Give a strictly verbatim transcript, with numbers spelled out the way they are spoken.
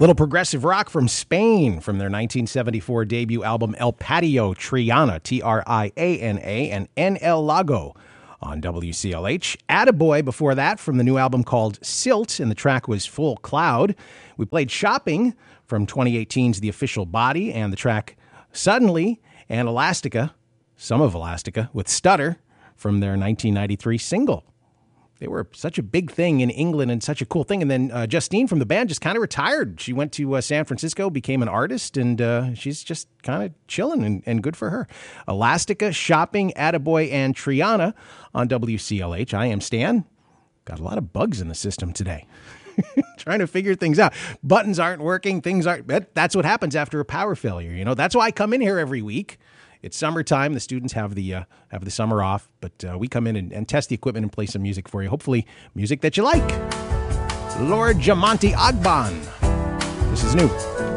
Little progressive rock from Spain from their nineteen seventy-four debut album El Patio, Triana, T R I A N A, and En El Lago on W C L H. Attaboy before that from the new album called Silt, and the track was Full Cloud. We played Shopping from twenty eighteen's The Official Body, and the track Suddenly, and Elastica, some of Elastica, with Stutter from their nineteen ninety-three single. They were such a big thing in England and such a cool thing. And then uh, Justine from the band just kind of retired. She went to uh, San Francisco, became an artist, and uh, she's just kind of chilling, and, and good for her. Elastica, Shopping, Attaboy, and Triana on W C L H. I am Stan. Got a lot of bugs in the system today. Trying to figure things out. Buttons aren't working. Things aren't. That's what happens after a power failure. You know, that's why I come in here every week. It's summertime. The students have the uh, have the summer off, but uh, we come in and, and test the equipment and play some music for you. Hopefully, music that you like. Lord Jamonte Agban. This is new.